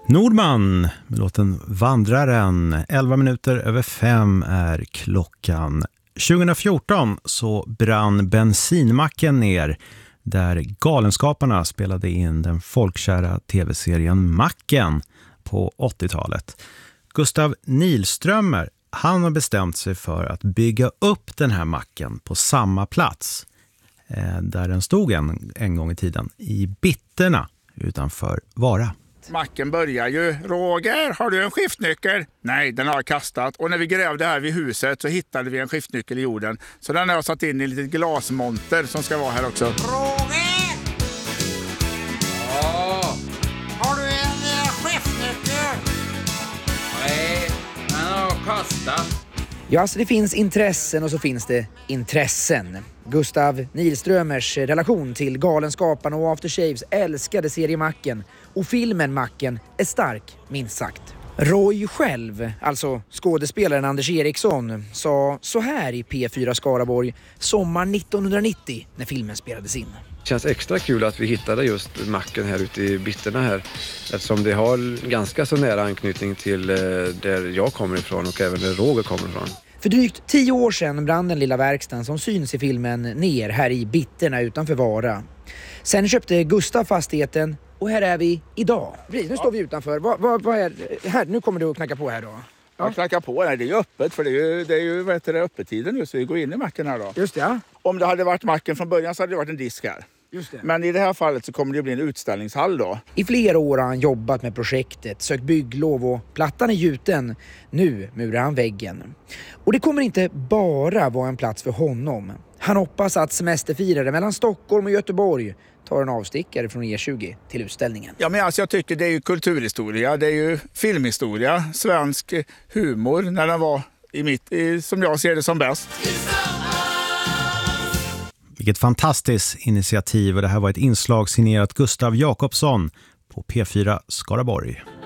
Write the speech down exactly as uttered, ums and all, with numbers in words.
Nordman med låten Vandraren. elva minuter över fem är klockan. tjugo fjorton så brann bensinmacken ner där Galenskaparna spelade in den folkkära tv-serien Macken på åttiotalet. Gustav Nilströmer, han har bestämt sig för att bygga upp den här macken på samma plats eh, där den stod en, en gång i tiden, i Bitterna utanför Vara. Macken börjar ju. Roger, har du en skiftnyckel? Nej, den har jag kastat. Och när vi grävde här vid huset så hittade vi en skiftnyckel i jorden. Så den har jag satt in i en litet glasmonter som ska vara här också. Roger! Ja? Har du en uh, skiftnyckel? Nej, den har jag kastat. Ja, alltså det finns intressen och så finns det intressen. Gustav Nilströmers relation till Galenskaparna och After Shaves älskade seriemacken och filmen Macken är stark, minst sagt. Roy själv, alltså skådespelaren Anders Eriksson, sa så här i P fyra Skaraborg sommar nittonhundranittio när filmen spelades in. Det känns extra kul att vi hittade just macken här ute i Bitterna här, eftersom det har ganska så nära anknytning till där jag kommer ifrån och även där Roger kommer ifrån. För drygt tio år sedan brann den lilla verkstaden som syns i filmen ner här i Bitterna utanför Vara. Sen köpte Gustav fastigheten och här är vi idag. Precis, nu ja. Står vi utanför. Vad, vad, vad är här? Nu kommer du att knacka på här då. Ja, ja knacka på. Nej, det är ju öppet för det är ju, det är ju vad heter det, öppettiden nu så vi går in i macken här då. Just det, ja. Om det hade varit macken från början så hade det varit en disk här. Just det. Men i det här fallet så kommer det bli en utställningshall då. I flera år har han jobbat med projektet, sökt bygglov och plattan är gjuten. Nu murar han väggen. Och det kommer inte bara vara en plats för honom. Han hoppas att semesterfirare mellan Stockholm och Göteborg tar en avstickare från E tjugo till utställningen. Ja, men alltså jag tycker det är ju kulturhistoria, det är ju filmhistoria, svensk humor när den var i mitt, i, som jag ser det som bäst. Vilket fantastiskt initiativ, och det här var ett inslag signerat Gustav Jakobsson på P fyra Skaraborg.